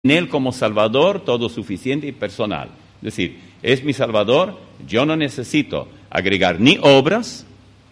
en Él como Salvador, todo suficiente y personal. Es decir, es mi Salvador, yo no necesito agregar ni obras,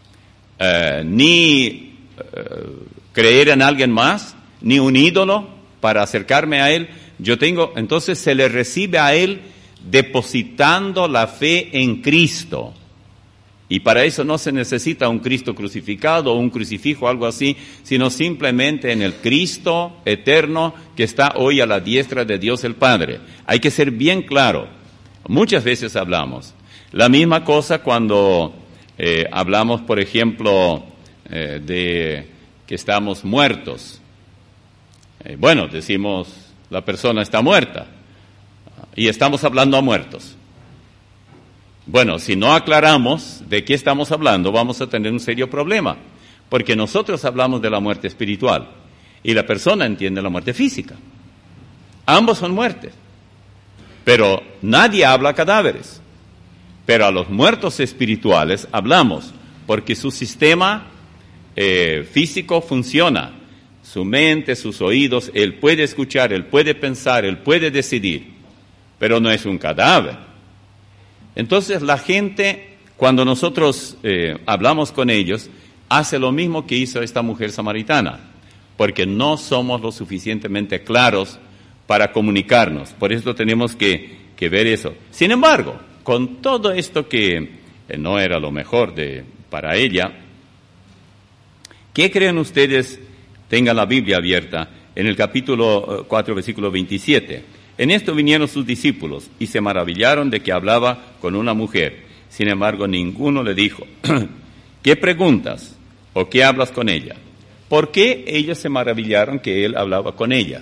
ni creer en alguien más, ni un ídolo para acercarme a Él. Entonces se le recibe a Él depositando la fe en Cristo. Y para eso no se necesita un Cristo crucificado o un crucifijo o algo así, sino simplemente en el Cristo eterno que está hoy a la diestra de Dios el Padre. Hay que ser bien claro. Muchas veces hablamos. La misma cosa cuando hablamos, por ejemplo, de que estamos muertos. Decimos, la persona está muerta. Y estamos hablando a muertos. Bueno, si no aclaramos de qué estamos hablando, vamos a tener un serio problema, porque nosotros hablamos de la muerte espiritual y la persona entiende la muerte física. Ambos son muertes, pero nadie habla a cadáveres. Pero a los muertos espirituales hablamos, porque su sistema físico funciona, su mente, sus oídos, él puede escuchar, él puede pensar, él puede decidir, pero no es un cadáver. Entonces la gente, cuando nosotros hablamos con ellos, hace lo mismo que hizo esta mujer samaritana, porque no somos lo suficientemente claros para comunicarnos. Por eso tenemos que ver eso. Sin embargo, con todo esto que no era lo mejor para ella, ¿qué creen ustedes? Tengan la Biblia abierta en el capítulo 4, versículo 27. En esto vinieron sus discípulos y se maravillaron de que hablaba con una mujer. Sin embargo, ninguno le dijo, ¿qué preguntas o qué hablas con ella? ¿Por qué ellos se maravillaron que él hablaba con ella?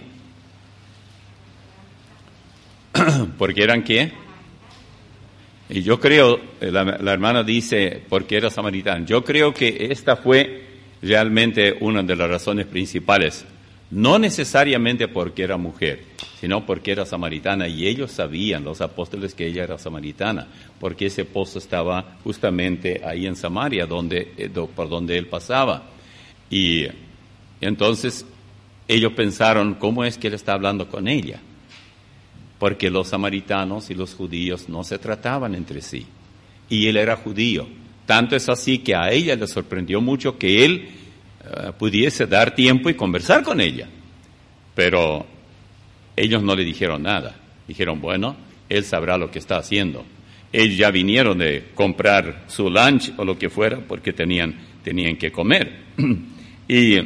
¿Porque eran qué? Y yo creo, la hermana dice, porque era samaritana. Yo creo que esta fue realmente una de las razones principales. No necesariamente porque era mujer, sino porque era samaritana, y ellos sabían, los apóstoles, que ella era samaritana, porque ese pozo estaba justamente ahí en Samaria, por donde él pasaba. Y entonces ellos pensaron, ¿cómo es que él está hablando con ella? Porque los samaritanos y los judíos no se trataban entre sí, y él era judío. Tanto es así que a ella le sorprendió mucho que él pudiese dar tiempo y conversar con ella. Pero ellos no le dijeron nada. Dijeron, bueno, él sabrá lo que está haciendo. Ellos ya vinieron de comprar su lunch o lo que fuera porque tenían que comer. Y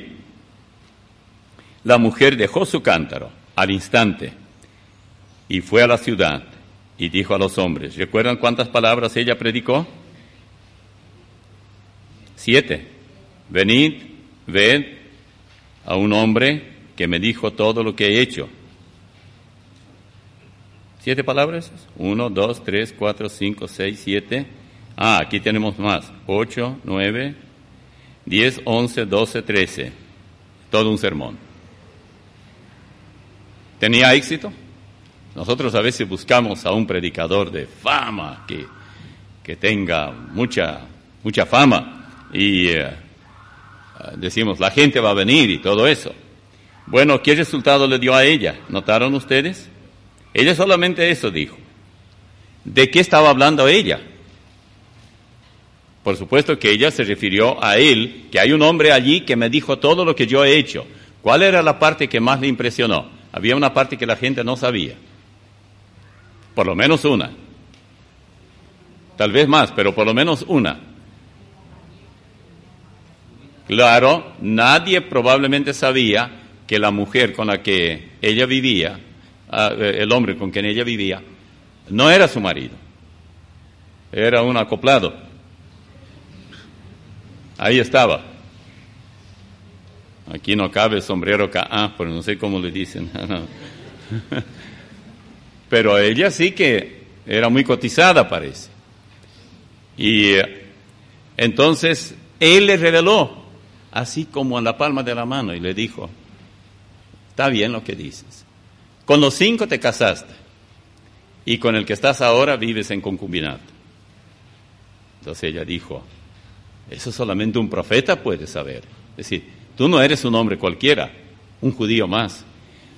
la mujer dejó su cántaro al instante y fue a la ciudad y dijo a los hombres, ¿recuerdan cuántas palabras ella predicó? 7. Venid, ved a un hombre que me dijo todo lo que he hecho. 7 palabras. 1, 2, 3, 4, 5, 6, 7. Aquí tenemos más. 8, 9, 10, 11, 12, 13. Todo un sermón. ¿Tenía éxito? Nosotros a veces buscamos a un predicador de fama, que tenga mucha fama, y decimos, la gente va a venir y todo eso. Bueno, ¿qué resultado le dio a ella? ¿Notaron ustedes? Ella solamente eso dijo. ¿De qué estaba hablando ella? Por supuesto que ella se refirió a él, que hay un hombre allí que me dijo todo lo que yo he hecho. ¿Cuál era la parte que más le impresionó? Había una parte que la gente no sabía. Por lo menos una. Tal vez más, pero por lo menos una. Claro, nadie probablemente sabía que la mujer con la que ella vivía, el hombre con quien ella vivía, no era su marido. Era un acoplado. Ahí estaba. Aquí no cabe el sombrero pero no sé cómo le dicen. Pero ella sí que era muy cotizada, parece. Y entonces él le reveló, así como en la palma de la mano, y le dijo, está bien lo que dices. Con los 5 te casaste, y con el que estás ahora vives en concubinato. Entonces ella dijo, eso solamente un profeta puede saber. Es decir, tú no eres un hombre cualquiera, un judío más.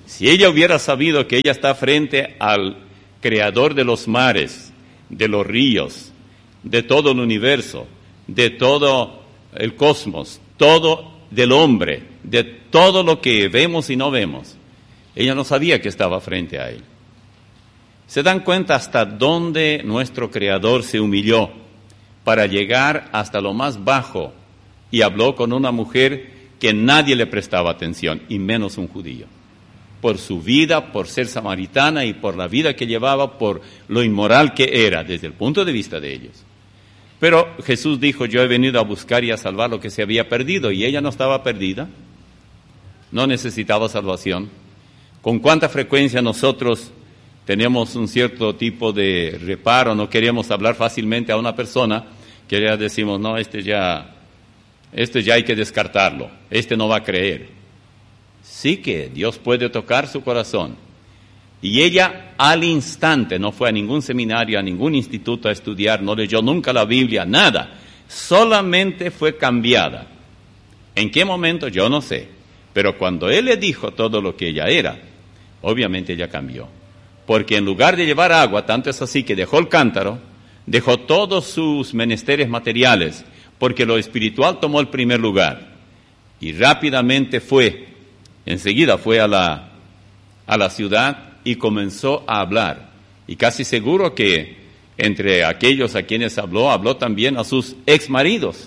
Si ella hubiera sabido que ella está frente al creador de los mares, de los ríos, de todo el universo, de todo el cosmos, todo del hombre, de todo lo que vemos y no vemos, ella no sabía que estaba frente a él. ¿Se dan cuenta hasta dónde nuestro Creador se humilló para llegar hasta lo más bajo y habló con una mujer que nadie le prestaba atención, y menos un judío? Por su vida, por ser samaritana y por la vida que llevaba, por lo inmoral que era desde el punto de vista de ellos. Pero Jesús dijo, yo he venido a buscar y a salvar lo que se había perdido, y ella no estaba perdida, no necesitaba salvación. ¿Con cuánta frecuencia nosotros tenemos un cierto tipo de reparo, no queremos hablar fácilmente a una persona que ya decimos, no, este ya hay que descartarlo, este no va a creer? Sí que Dios puede tocar su corazón. Y ella al instante no fue a ningún seminario, a ningún instituto a estudiar, no leyó nunca la Biblia, nada. Solamente fue cambiada. ¿En qué momento? Yo no sé. Pero cuando Él le dijo todo lo que ella era, obviamente ella cambió. Porque en lugar de llevar agua, tanto es así que dejó el cántaro, dejó todos sus menesteres materiales, porque lo espiritual tomó el primer lugar. Y rápidamente enseguida fue a la ciudad y comenzó a hablar. Y casi seguro que entre aquellos a quienes habló también a sus exmaridos.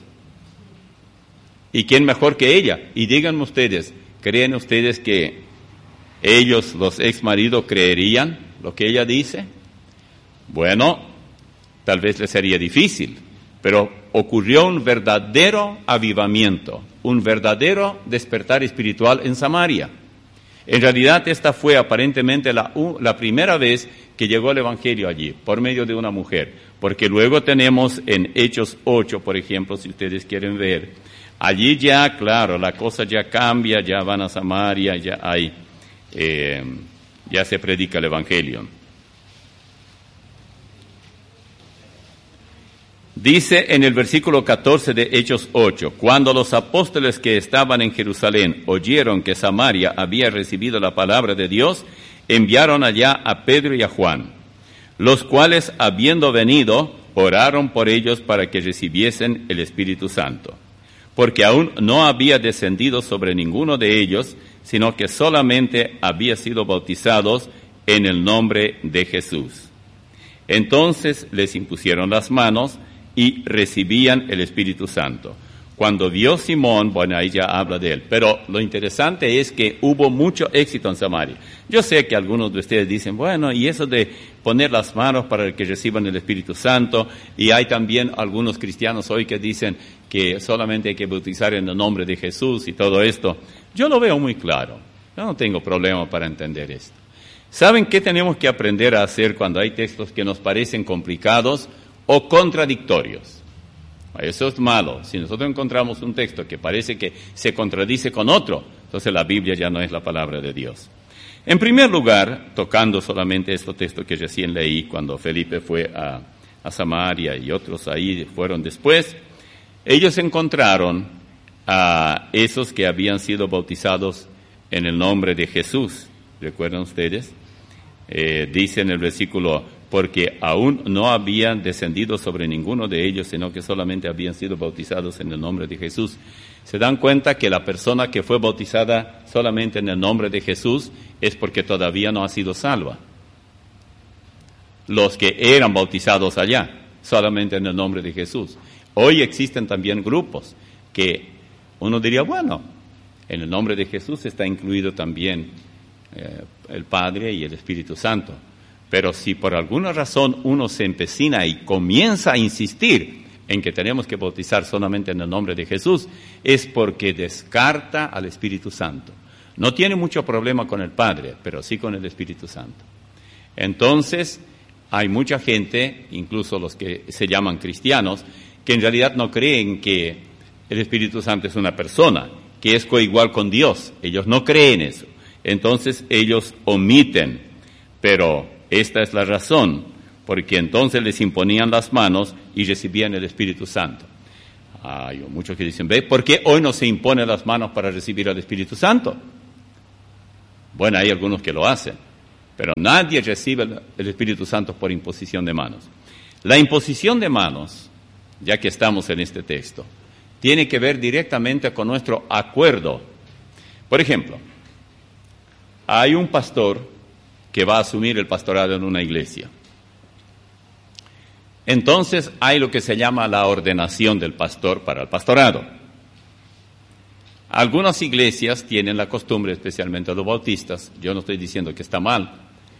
¿Y quién mejor que ella? Y díganme ustedes, ¿creen ustedes que ellos, los exmaridos, creerían lo que ella dice? Bueno, tal vez les sería difícil, pero ocurrió un verdadero avivamiento, un verdadero despertar espiritual en Samaria. En realidad esta fue aparentemente la primera vez que llegó el Evangelio allí, por medio de una mujer, porque luego tenemos en Hechos 8, por ejemplo, si ustedes quieren ver, allí ya, claro, la cosa ya cambia, ya van a Samaria, ya se predica el Evangelio. Dice en el versículo 14 de Hechos 8, cuando los apóstoles que estaban en Jerusalén oyeron que Samaria había recibido la palabra de Dios, enviaron allá a Pedro y a Juan, los cuales, habiendo venido, oraron por ellos para que recibiesen el Espíritu Santo, porque aún no había descendido sobre ninguno de ellos, sino que solamente había sido bautizados en el nombre de Jesús. Entonces les impusieron las manos y recibían el Espíritu Santo. Cuando vio Simón, bueno, ahí ya habla de él, pero lo interesante es que hubo mucho éxito en Samaria. Yo sé que algunos de ustedes dicen, bueno, y eso de poner las manos para que reciban el Espíritu Santo, y hay también algunos cristianos hoy que dicen que solamente hay que bautizar en el nombre de Jesús y todo esto. Yo lo veo muy claro, yo no tengo problema para entender esto. ¿Saben qué tenemos que aprender a hacer cuando hay textos que nos parecen complicados o contradictorios? Eso es malo. Si nosotros encontramos un texto que parece que se contradice con otro, entonces la Biblia ya no es la palabra de Dios. En primer lugar, tocando solamente este texto que recién leí, cuando Felipe fue a Samaria y otros ahí fueron después, ellos encontraron a esos que habían sido bautizados en el nombre de Jesús. ¿Recuerdan ustedes? Dice en el versículo, porque aún no habían descendido sobre ninguno de ellos, sino que solamente habían sido bautizados en el nombre de Jesús. ¿Se dan cuenta que la persona que fue bautizada solamente en el nombre de Jesús es porque todavía no ha sido salva? Los que eran bautizados allá, solamente en el nombre de Jesús. Hoy existen también grupos que uno diría, bueno, en el nombre de Jesús está incluido también el Padre y el Espíritu Santo. Pero si por alguna razón uno se empecina y comienza a insistir en que tenemos que bautizar solamente en el nombre de Jesús, es porque descarta al Espíritu Santo. No tiene mucho problema con el Padre, pero sí con el Espíritu Santo. Entonces, hay mucha gente, incluso los que se llaman cristianos, que en realidad no creen que el Espíritu Santo es una persona, que es coigual con Dios. Ellos no creen eso. Entonces, ellos omiten, pero esta es la razón, porque entonces les imponían las manos y recibían el Espíritu Santo. Hay muchos que dicen, ¿ve? ¿Por qué hoy no se imponen las manos para recibir el Espíritu Santo? Bueno, hay algunos que lo hacen, pero nadie recibe el Espíritu Santo por imposición de manos. La imposición de manos, ya que estamos en este texto, tiene que ver directamente con nuestro acuerdo. Por ejemplo, hay un pastor que va a asumir el pastorado en una iglesia. Entonces hay lo que se llama la ordenación del pastor para el pastorado. Algunas iglesias tienen la costumbre, especialmente los bautistas, yo no estoy diciendo que está mal,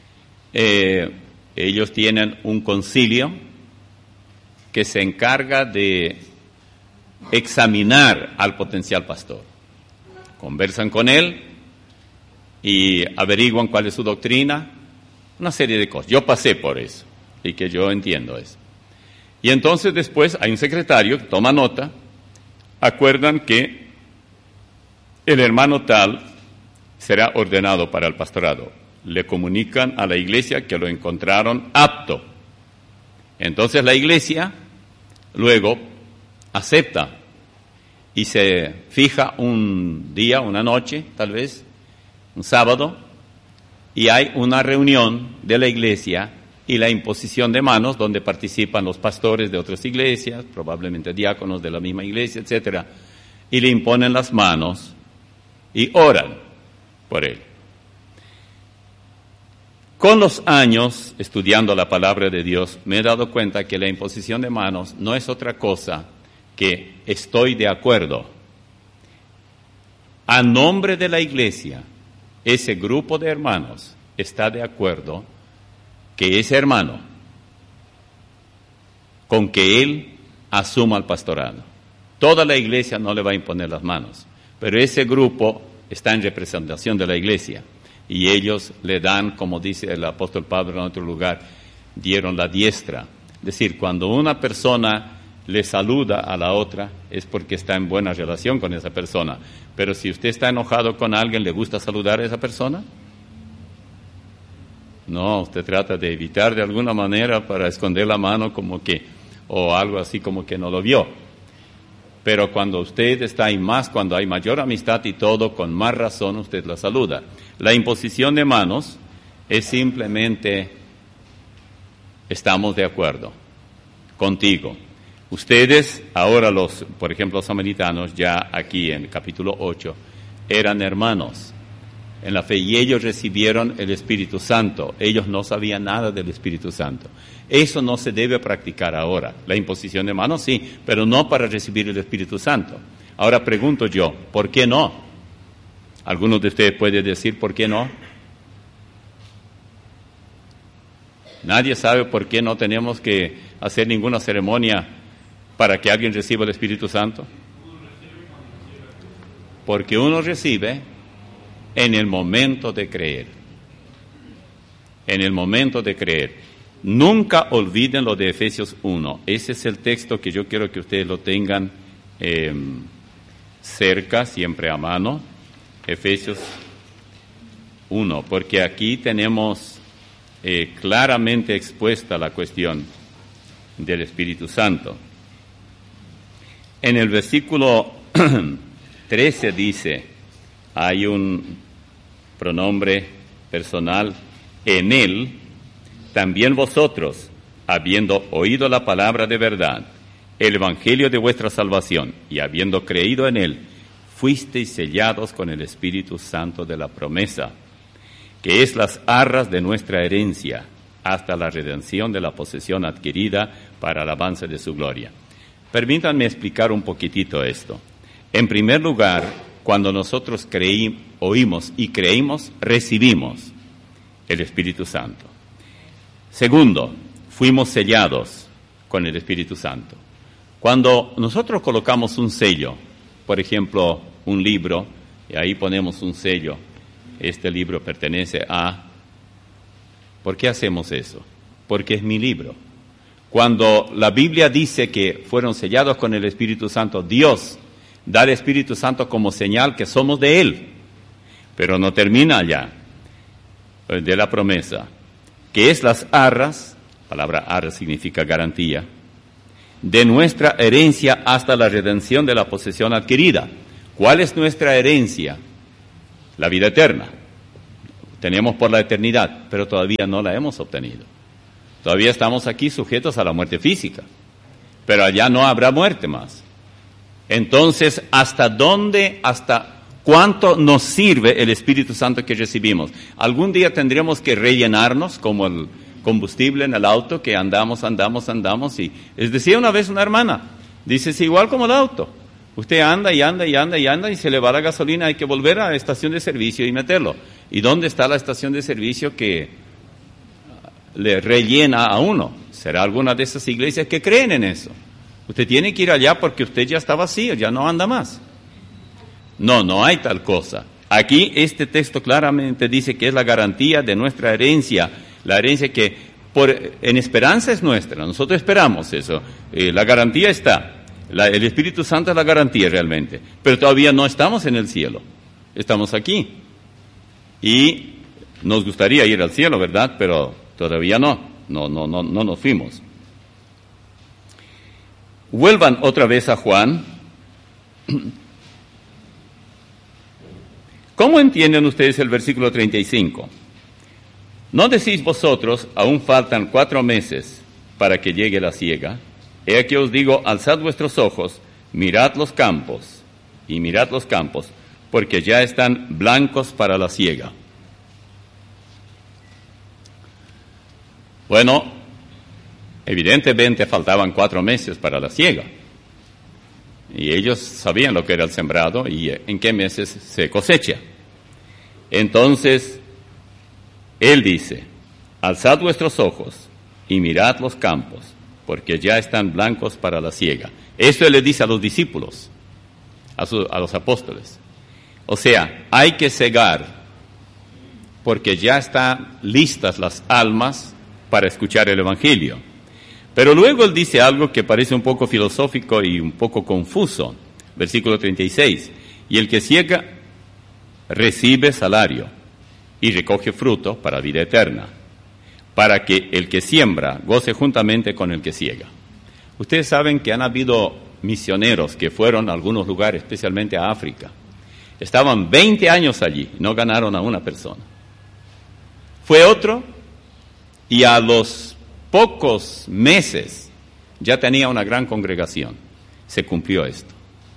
ellos tienen un concilio que se encarga de examinar al potencial pastor. Conversan con él y averiguan cuál es su doctrina, una serie de cosas. Yo pasé por eso y que yo entiendo eso. Y entonces después hay un secretario que toma nota, acuerdan que el hermano tal será ordenado para el pastorado. Le comunican a la iglesia que lo encontraron apto. Entonces la iglesia luego acepta y se fija un día, una noche, tal vez, un sábado, y hay una reunión de la iglesia y la imposición de manos donde participan los pastores de otras iglesias, probablemente diáconos de la misma iglesia, etcétera, y le imponen las manos y oran por él. Con los años, estudiando la palabra de Dios, me he dado cuenta que la imposición de manos no es otra cosa que estoy de acuerdo. A nombre de la iglesia, ese grupo de hermanos está de acuerdo que ese hermano, con que él asuma el pastorado. Toda la iglesia no le va a imponer las manos, pero ese grupo está en representación de la iglesia y ellos le dan, como dice el apóstol Pablo en otro lugar, dieron la diestra. Es decir, cuando una persona le saluda a la otra es porque está en buena relación con esa persona. Pero si usted está enojado con alguien, ¿le gusta saludar a esa persona? No, usted trata de evitar de alguna manera para esconder la mano como que, o algo así como que no lo vio. Pero cuando usted está y más, cuando hay mayor amistad y todo, con más razón usted la saluda. La imposición de manos es simplemente, estamos de acuerdo contigo. Ustedes, ahora por ejemplo, los samaritanos, ya aquí en el capítulo 8, eran hermanos en la fe y ellos recibieron el Espíritu Santo. Ellos no sabían nada del Espíritu Santo. Eso no se debe practicar ahora. La imposición de manos sí, pero no para recibir el Espíritu Santo. Ahora pregunto yo, ¿por qué no? ¿Algunos de ustedes pueden decir por qué no? Nadie sabe por qué no tenemos que hacer ninguna ceremonia para que alguien reciba el Espíritu Santo. Porque uno recibe en el momento de creer. En el momento de creer. Nunca olviden lo de Efesios 1. Ese es el texto que yo quiero que ustedes lo tengan cerca, siempre a mano. Efesios 1, porque aquí tenemos claramente expuesta la cuestión del Espíritu Santo. En el versículo 13 dice, hay un pronombre personal, en él, también vosotros, habiendo oído la palabra de verdad, el evangelio de vuestra salvación, y habiendo creído en él, fuisteis sellados con el Espíritu Santo de la promesa, que es las arras de nuestra herencia, hasta la redención de la posesión adquirida para el avance de su gloria. Permítanme explicar un poquitito esto. En primer lugar, cuando nosotros oímos y creímos, recibimos el Espíritu Santo. Segundo, fuimos sellados con el Espíritu Santo. Cuando nosotros colocamos un sello, por ejemplo, un libro, y ahí ponemos un sello, este libro pertenece a... ¿Por qué hacemos eso? Porque es mi libro. Cuando la Biblia dice que fueron sellados con el Espíritu Santo, Dios da el Espíritu Santo como señal que somos de Él. Pero no termina allá de la promesa, que es las arras, palabra arras significa garantía, de nuestra herencia hasta la redención de la posesión adquirida. ¿Cuál es nuestra herencia? La vida eterna. Teníamos por la eternidad, pero todavía no la hemos obtenido. Todavía estamos aquí sujetos a la muerte física, pero allá no habrá muerte más. Entonces, ¿hasta dónde, hasta cuánto nos sirve el Espíritu Santo que recibimos? Algún día tendremos que rellenarnos como el combustible en el auto que andamos, y les decía una vez una hermana, dice, es igual como el auto. Usted anda y se le va la gasolina, hay que volver a la estación de servicio y meterlo. ¿Y dónde está la estación de servicio que le rellena a uno? ¿Será alguna de esas iglesias que creen en eso? Usted tiene que ir allá porque usted ya está vacío, ya no anda más. No hay tal cosa. Aquí este texto claramente dice que es la garantía de nuestra herencia, la herencia que en esperanza es nuestra, nosotros esperamos eso, la garantía está. El Espíritu Santo es la garantía realmente, pero todavía no estamos en el cielo, estamos aquí. Y nos gustaría ir al cielo, ¿verdad? Pero todavía no nos fuimos. Vuelvan otra vez a Juan. ¿Cómo entienden ustedes el versículo 35? ¿No decís vosotros, aún faltan 4 meses para que llegue la siega? He aquí os digo, alzad vuestros ojos, mirad los campos, porque ya están blancos para la siega. Bueno, evidentemente faltaban 4 meses para la siega. Y ellos sabían lo que era el sembrado y en qué meses se cosecha. Entonces, él dice, alzad vuestros ojos y mirad los campos, porque ya están blancos para la siega. Eso él le dice a los discípulos, a los apóstoles. O sea, hay que segar, porque ya están listas las almas para escuchar el Evangelio. Pero luego él dice algo que parece un poco filosófico y un poco confuso. Versículo 36. Y el que siega recibe salario y recoge fruto para vida eterna, para que el que siembra goce juntamente con el que siega. Ustedes saben que han habido misioneros que fueron a algunos lugares, especialmente a África. Estaban 20 años allí, no ganaron a una persona. Fue otro y a los pocos meses ya tenía una gran congregación. Se cumplió esto.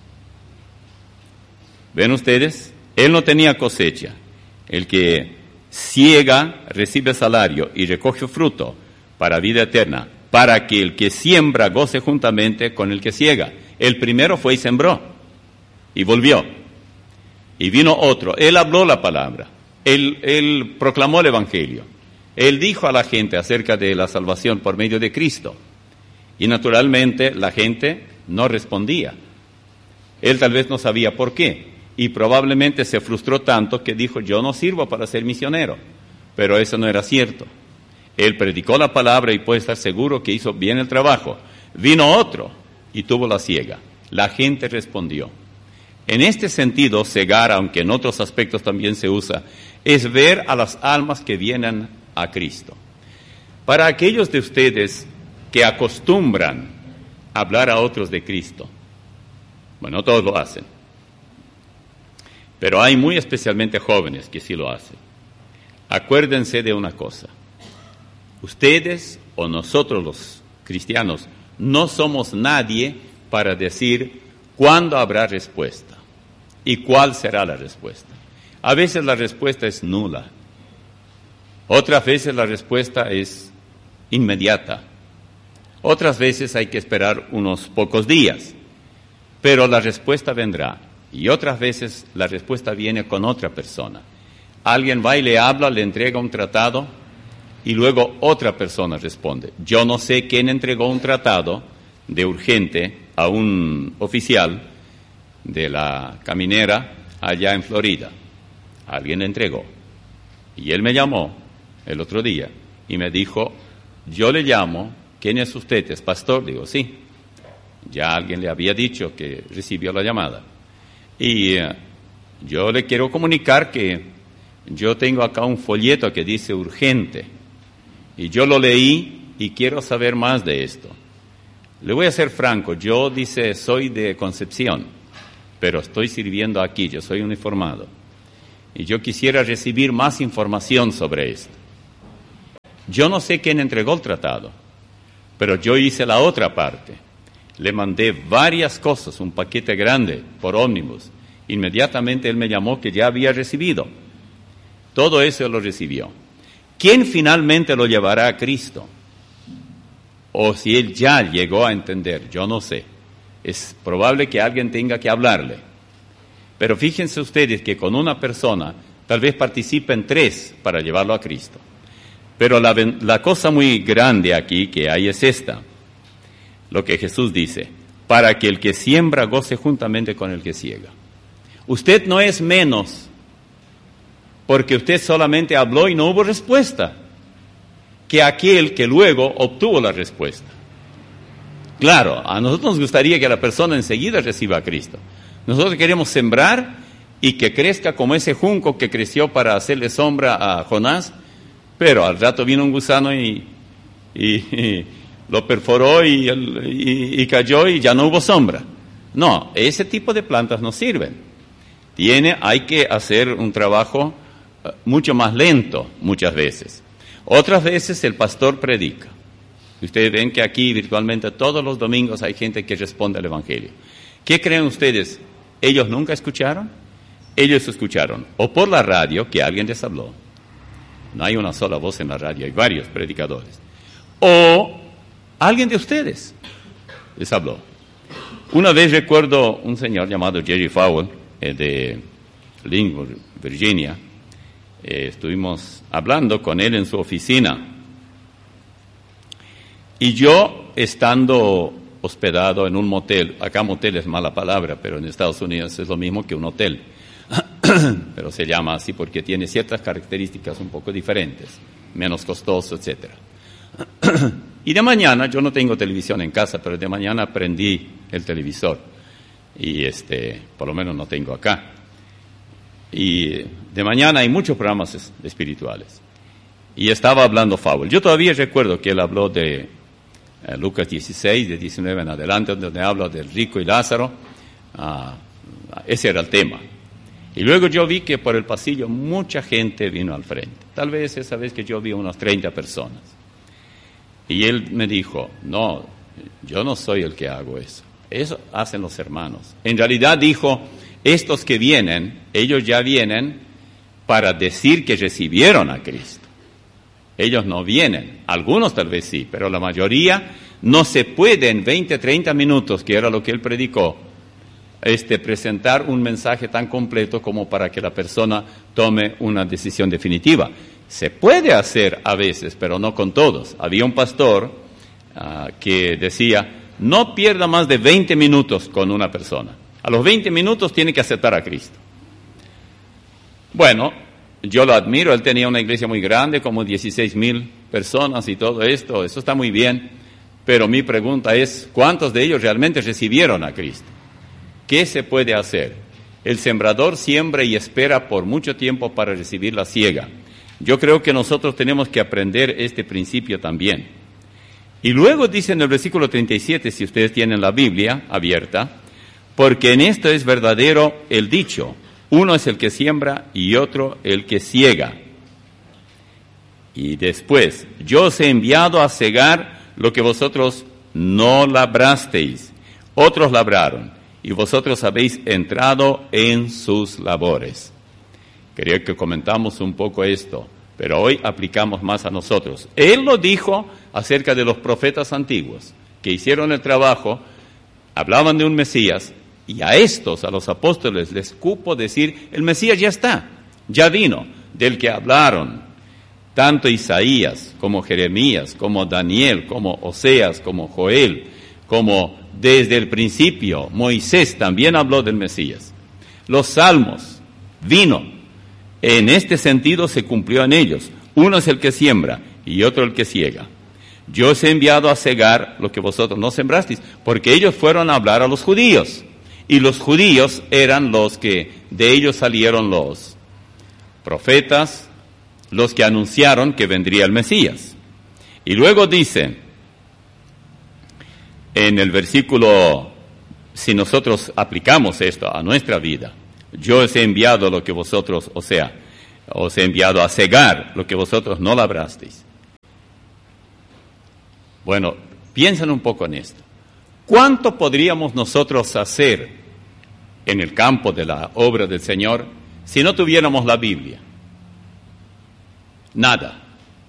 ¿Ven ustedes? Él no tenía cosecha. El que siega recibe salario y recoge fruto para vida eterna, para que el que siembra goce juntamente con el que siega. El primero fue y sembró, y volvió. Y vino otro, él habló la palabra, él proclamó el Evangelio. Él dijo a la gente acerca de la salvación por medio de Cristo. Y naturalmente la gente no respondía. Él tal vez no sabía por qué. Y probablemente se frustró tanto que dijo, yo no sirvo para ser misionero. Pero eso no era cierto. Él predicó la palabra y puede estar seguro que hizo bien el trabajo. Vino otro y tuvo la siega. La gente respondió. En este sentido, cegar, aunque en otros aspectos también se usa, es ver a las almas que vienen a Cristo. Para aquellos de ustedes que acostumbran a hablar a otros de Cristo, bueno, todos lo hacen, pero hay muy especialmente jóvenes que sí lo hacen. Acuérdense de una cosa, ustedes o nosotros los cristianos no somos nadie para decir cuándo habrá respuesta y cuál será la respuesta. A veces la respuesta es nula. Otras veces la respuesta es inmediata. Otras veces hay que esperar unos pocos días. Pero la respuesta vendrá. Y otras veces la respuesta viene con otra persona. Alguien va y le habla, le entrega un tratado y luego otra persona responde. Yo no sé quién entregó un tratado de urgente a un oficial de la caminera allá en Florida. Alguien le entregó. Y él me llamó el otro día y me dijo, yo le llamo, ¿quién es usted? ¿Es pastor? Digo, sí. Ya alguien le había dicho que recibió la llamada. Y yo le quiero comunicar que yo tengo acá un folleto que dice urgente. Y yo lo leí y quiero saber más de esto. Le voy a ser franco, yo, soy de Concepción, pero estoy sirviendo aquí, yo soy uniformado. y yo quisiera recibir más información sobre esto. Yo no sé quién entregó el tratado, pero yo hice la otra parte. Le mandé varias cosas, un paquete grande por ómnibus. Inmediatamente él me llamó que ya había recibido. Todo eso lo recibió. ¿Quién finalmente lo llevará a Cristo? O si él ya llegó a entender, yo no sé. Es probable que alguien tenga que hablarle. Pero fíjense ustedes que con una persona tal vez participen 3 para llevarlo a Cristo. Pero la cosa muy grande aquí que hay es esta. Lo que Jesús dice, para que el que siembra goce juntamente con el que siega. Usted no es menos porque usted solamente habló y no hubo respuesta, que aquel que luego obtuvo la respuesta. Claro, a nosotros nos gustaría que la persona enseguida reciba a Cristo. Nosotros queremos sembrar y que crezca como ese junco que creció para hacerle sombra a Jonás, pero al rato vino un gusano y lo perforó y cayó y ya no hubo sombra. No, ese tipo de plantas no sirven. Hay que hacer un trabajo mucho más lento muchas veces. Otras veces el pastor predica. Ustedes ven que aquí virtualmente todos los domingos hay gente que responde al Evangelio. ¿Qué creen ustedes? ¿Ellos nunca escucharon? Ellos escucharon o por la radio que alguien les habló. No hay una sola voz en la radio, hay varios predicadores. O alguien de ustedes les habló. Una vez recuerdo un señor llamado Jerry Fowler, de Lynchburg, Virginia. Estuvimos hablando con él en su oficina. Y yo, estando hospedado en un motel, acá motel es mala palabra, pero en Estados Unidos es lo mismo que un hotel. Pero se llama así porque tiene ciertas características un poco diferentes, menos costoso, etc. Y de mañana, yo no tengo televisión en casa, pero de mañana prendí el televisor. Y por lo menos no tengo acá. Y de mañana hay muchos programas espirituales. Y estaba hablando Fowler. Yo todavía recuerdo que él habló de Lucas 16, de 19 en adelante, donde habla del rico y Lázaro. Ese era el tema. Y luego yo vi que por el pasillo mucha gente vino al frente. Tal vez esa vez que yo vi unas 30 personas. Y él me dijo, no, yo no soy el que hago eso. Eso hacen los hermanos. En realidad dijo, estos que vienen, ellos ya vienen para decir que recibieron a Cristo. Ellos no vienen. Algunos tal vez sí, pero la mayoría no se puede en 20, 30 minutos, que era lo que él predicó, presentar un mensaje tan completo como para que la persona tome una decisión definitiva. Se puede hacer a veces, pero no con todos. Había un pastor que decía, no pierda más de 20 minutos con una persona. A los 20 minutos tiene que aceptar a Cristo. Bueno, yo lo admiro, él tenía una iglesia muy grande, como 16,000 personas y todo esto, eso está muy bien, pero mi pregunta es, ¿cuántos de ellos realmente recibieron a Cristo? ¿Qué se puede hacer? El sembrador siembra y espera por mucho tiempo para recibir la siega. Yo creo que nosotros tenemos que aprender este principio también. Y luego dice en el versículo 37, si ustedes tienen la Biblia abierta, porque en esto es verdadero el dicho, uno es el que siembra y otro el que siega. Y después, yo os he enviado a segar lo que vosotros no labrasteis, otros labraron, y vosotros habéis entrado en sus labores. Quería que comentamos un poco esto, pero hoy aplicamos más a nosotros. Él lo dijo acerca de los profetas antiguos, que hicieron el trabajo, hablaban de un Mesías, y a estos, a los apóstoles, les cupo decir, el Mesías ya está, ya vino, del que hablaron, tanto Isaías, como Jeremías, como Daniel, como Oseas, como Joel, como desde el principio, Moisés también habló del Mesías. Los salmos, vino. En este sentido se cumplió en ellos. Uno es el que siembra y otro el que siega. Yo os he enviado a segar lo que vosotros no sembrasteis, porque ellos fueron a hablar a los judíos. Y los judíos eran los que, de ellos salieron los profetas, los que anunciaron que vendría el Mesías. Y luego dice, en el versículo, si nosotros aplicamos esto a nuestra vida, Yo os he enviado lo que vosotros, os he enviado a cegar lo que vosotros no labrasteis. Bueno, piensen un poco en esto. ¿Cuánto podríamos nosotros hacer en el campo de la obra del Señor si no tuviéramos la Biblia? Nada.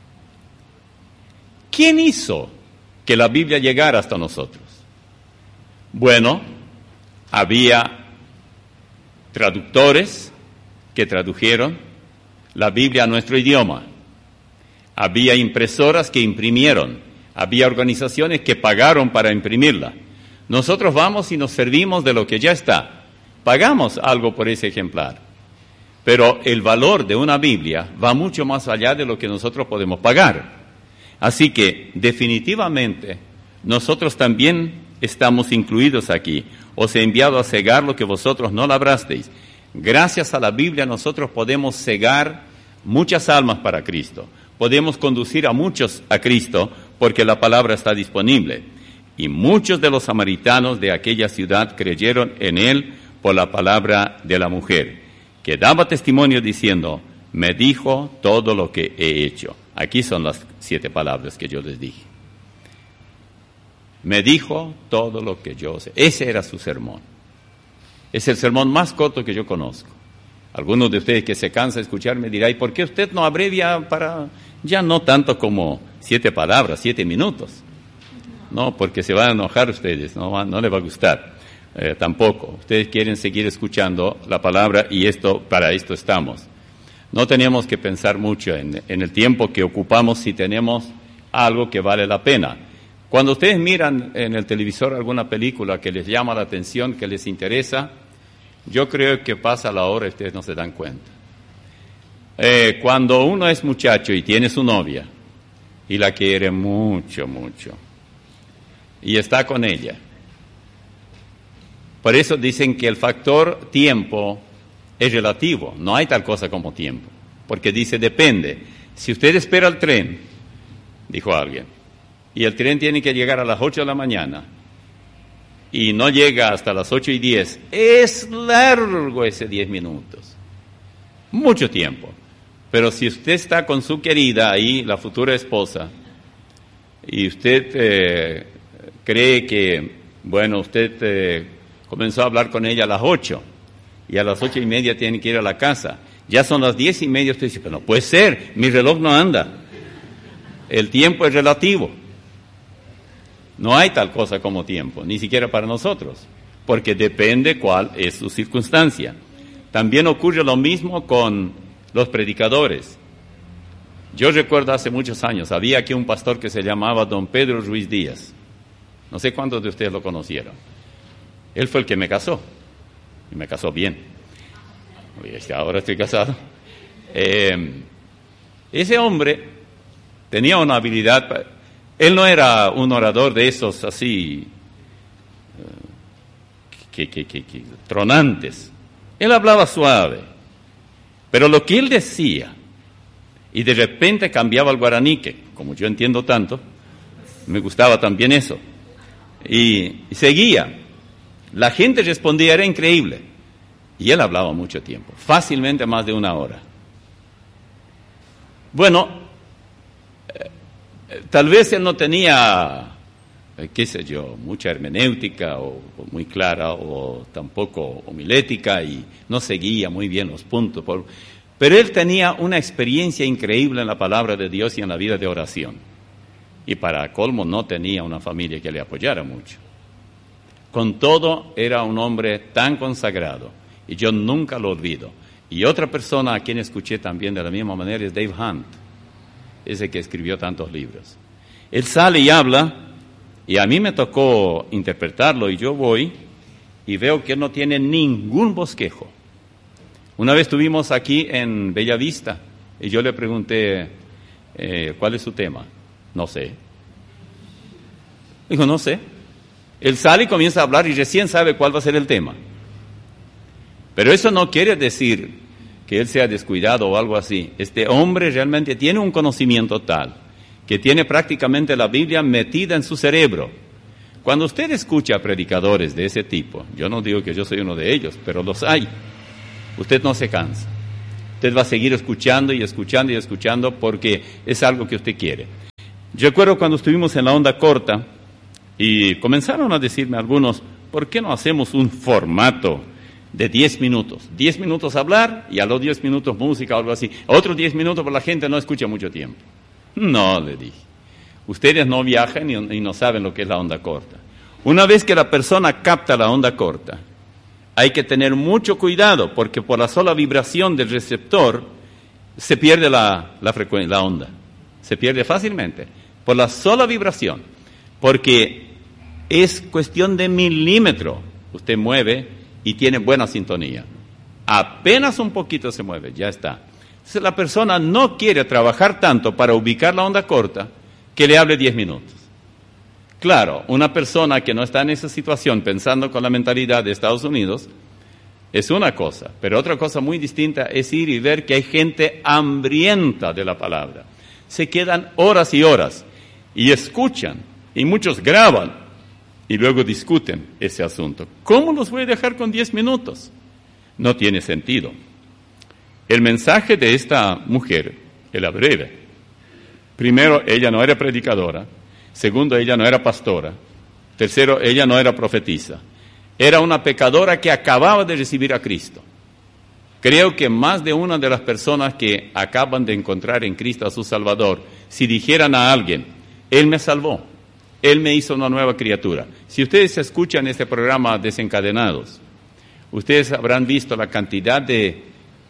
¿Quién hizo que la Biblia llegara hasta nosotros? Bueno, había traductores que tradujeron la Biblia a nuestro idioma. Había impresoras que imprimieron. Había organizaciones que pagaron para imprimirla. Nosotros vamos y nos servimos de lo que ya está. Pagamos algo por ese ejemplar. Pero el valor de una Biblia va mucho más allá de lo que nosotros podemos pagar. Así que, definitivamente, nosotros también estamos incluidos aquí. Os he enviado a cegar lo que vosotros no labrasteis. Gracias a la Biblia nosotros podemos cegar muchas almas para Cristo. Podemos conducir a muchos a Cristo porque la palabra está disponible. Y muchos de los samaritanos de aquella ciudad creyeron en él por la palabra de la mujer, que daba testimonio diciendo, me dijo todo lo que he hecho. Aquí son las 7 palabras que yo les dije. Me dijo todo lo que yo sé. Ese era su sermón. Es el sermón más corto que yo conozco. Algunos de ustedes que se cansa de escucharme dirán, ¿y por qué usted no abrevia para, ya no tanto como 7 palabras, 7 minutos? No, porque se van a enojar ustedes, no les va a gustar. Tampoco. Ustedes quieren seguir escuchando la palabra y para esto estamos. No tenemos que pensar mucho en el tiempo que ocupamos si tenemos algo que vale la pena. Cuando ustedes miran en el televisor alguna película que les llama la atención, que les interesa, yo creo que pasa la hora y ustedes no se dan cuenta. Cuando uno es muchacho y tiene su novia y la quiere mucho, mucho, y está con ella, por eso dicen que el factor tiempo es relativo, no hay tal cosa como tiempo, porque dice depende. Si usted espera el tren, dijo alguien, y el tren tiene que llegar a las 8 de la mañana, y no llega hasta las 8:10, es largo ese 10 minutos, mucho tiempo. Pero si usted está con su querida ahí, la futura esposa, y usted cree que, bueno, usted comenzó a hablar con ella a las 8, y a las 8:30 tiene que ir a la casa, ya son las 10:30, usted dice, pero no puede ser, mi reloj no anda. El tiempo es relativo. No hay tal cosa como tiempo, ni siquiera para nosotros, porque depende cuál es su circunstancia. También ocurre lo mismo con los predicadores. Yo recuerdo hace muchos años, había aquí un pastor que se llamaba don Pedro Ruiz Díaz. No sé cuántos de ustedes lo conocieron. Él fue el que me casó, y me casó bien. Ahora estoy casado. Ese hombre tenía una habilidad. Él no era un orador de esos así, tronantes. Él hablaba suave. Pero lo que él decía, y de repente cambiaba al guaraní, que como yo entiendo tanto, me gustaba también eso. Y seguía. La gente respondía, era increíble. Y él hablaba mucho tiempo, fácilmente más de 1 hora. Bueno, tal vez él no tenía, qué sé yo, mucha hermenéutica o muy clara o tampoco homilética y no seguía muy bien los puntos. Pero él tenía una experiencia increíble en la palabra de Dios y en la vida de oración. Y para colmo no tenía una familia que le apoyara mucho. Con todo era un hombre tan consagrado y yo nunca lo olvido. Y otra persona a quien escuché también de la misma manera es Dave Hunt, ese que escribió tantos libros. Él sale y habla, y a mí me tocó interpretarlo, y yo voy y veo que él no tiene ningún bosquejo. Una vez estuvimos aquí en Bella Vista, y yo le pregunté, ¿cuál es su tema? No sé. Dijo, no sé. Él sale y comienza a hablar, y recién sabe cuál va a ser el tema. Pero eso no quiere decir que él sea descuidado o algo así. Este hombre realmente tiene un conocimiento tal que tiene prácticamente la Biblia metida en su cerebro. Cuando usted escucha a predicadores de ese tipo, yo no digo que yo soy uno de ellos, pero los hay. usted no se cansa. Usted va a seguir escuchando y escuchando y escuchando porque es algo que usted quiere. Yo recuerdo cuando estuvimos en la onda corta y comenzaron a decirme algunos, ¿por qué no hacemos un formato de 10 minutos? 10 minutos hablar y a los 10 minutos música o algo así. Otros 10 minutos porque la gente no escucha mucho tiempo. No, le dije. Ustedes no viajan y no saben lo que es la onda corta. Una vez que la persona capta la onda corta, hay que tener mucho cuidado porque por la sola vibración del receptor se pierde la frecuencia, la onda. Se pierde fácilmente por la sola vibración, porque es cuestión de milímetro. Usted mueve y tiene buena sintonía. Apenas un poquito se mueve, ya está. Entonces la persona no quiere trabajar tanto para ubicar la onda corta que le hable 10 minutos. Claro, una persona que no está en esa situación pensando con la mentalidad de Estados Unidos es una cosa, pero otra cosa muy distinta es ir y ver que hay gente hambrienta de la palabra. Se quedan horas y horas y escuchan y muchos graban y luego discuten ese asunto. ¿Cómo los voy a dejar con 10 minutos? No tiene sentido. El mensaje de esta mujer era breve. Primero, ella no era predicadora. Segundo, ella no era pastora. Tercero, ella no era profetisa. Era una pecadora que acababa de recibir a Cristo. Creo que más de una de las personas que acaban de encontrar en Cristo a su Salvador, si dijeran a alguien, Él me salvó, Él me hizo una nueva criatura. Si ustedes escuchan este programa Desencadenados, ustedes habrán visto la cantidad de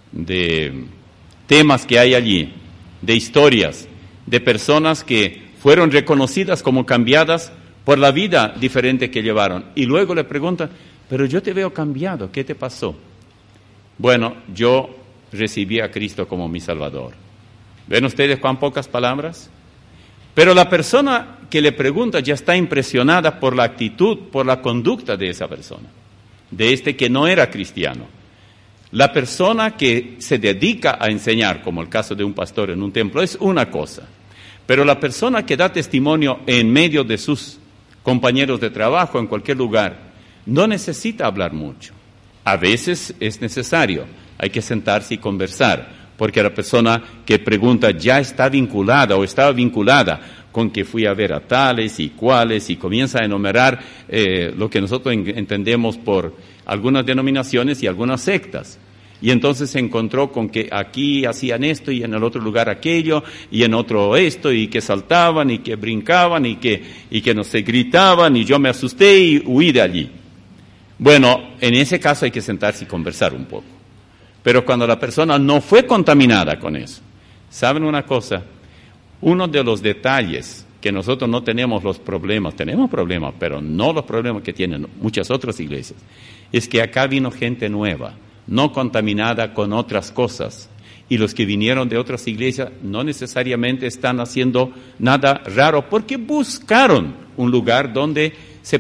temas que hay allí, de historias, de personas que fueron reconocidas como cambiadas por la vida diferente que llevaron. Y luego le preguntan, pero yo te veo cambiado, ¿qué te pasó? Bueno, yo recibí a Cristo como mi Salvador. ¿Ven ustedes cuán pocas palabras? Pero la persona que le pregunta ya está impresionada por la actitud, por la conducta de esa persona, de este que no era cristiano. La persona que se dedica a enseñar, como el caso de un pastor en un templo, es una cosa. Pero la persona que da testimonio en medio de sus compañeros de trabajo, en cualquier lugar, no necesita hablar mucho. A veces es necesario, hay que sentarse y conversar, porque la persona que pregunta ya está vinculada o estaba vinculada con que fui a ver a tales y cuales y comienza a enumerar lo que nosotros entendemos por algunas denominaciones y algunas sectas. Y entonces se encontró con que aquí hacían esto y en el otro lugar aquello y en otro esto y que saltaban y que brincaban y que no se gritaban y yo me asusté y huí de allí. Bueno, en ese caso hay que sentarse y conversar un poco. Pero cuando la persona no fue contaminada con eso, ¿saben una cosa? Uno de los detalles que nosotros no tenemos tenemos problemas, pero no los problemas que tienen muchas otras iglesias, es que acá vino gente nueva, no contaminada con otras cosas. Y los que vinieron de otras iglesias no necesariamente están haciendo nada raro, porque buscaron un lugar donde se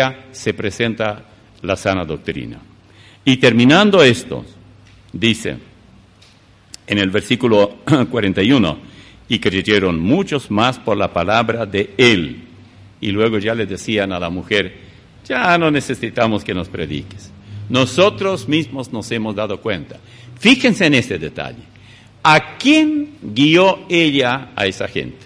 presenta la sana doctrina. Y terminando esto, dice en el versículo 41, y creyeron muchos más por la palabra de él. Y luego ya le decían a la mujer, ya no necesitamos que nos prediques. Nosotros mismos nos hemos dado cuenta. Fíjense en este detalle. ¿A quién guió ella a esa gente?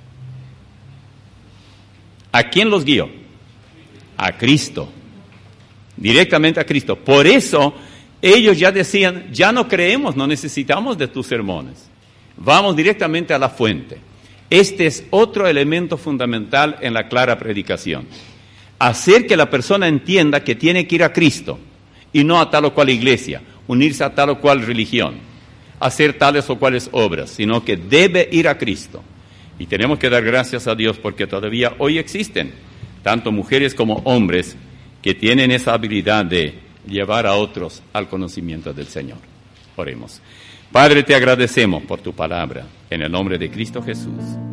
¿A quién los guió? A Cristo. Directamente a Cristo. Por eso ellos ya decían, ya no creemos, no necesitamos de tus sermones. Vamos directamente a la fuente. Este es otro elemento fundamental en la clara predicación. Hacer que la persona entienda que tiene que ir a Cristo y no a tal o cual iglesia, unirse a tal o cual religión, hacer tales o cuales obras, sino que debe ir a Cristo. Y tenemos que dar gracias a Dios porque todavía hoy existen tanto mujeres como hombres que tienen esa habilidad de llevar a otros al conocimiento del Señor. Oremos. Padre, te agradecemos por tu palabra, en el nombre de Cristo Jesús.